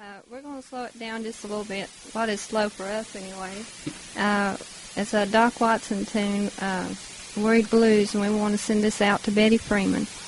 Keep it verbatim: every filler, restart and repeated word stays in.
Uh, we're going to slow it down just a little bit. What is slow for us, anyway? Uh, it's a Doc Watson tune, uh, Worried Blues, and we want to send this out to Betty Freeman.